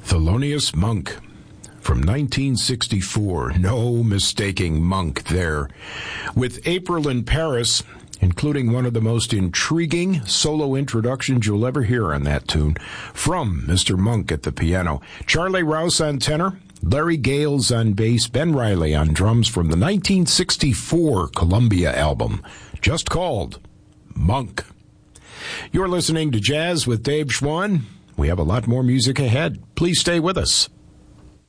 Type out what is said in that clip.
Thelonious Monk from 1964. No mistaking Monk there. With April in Paris, including one of the most intriguing solo introductions you'll ever hear on that tune from Mr. Monk at the piano. Charlie Rouse on tenor, Larry Gales on bass, Ben Riley on drums from the 1964 Columbia album, just called Monk. You're listening to Jazz with Dave Schwann. We have a lot more music ahead. Please stay with us.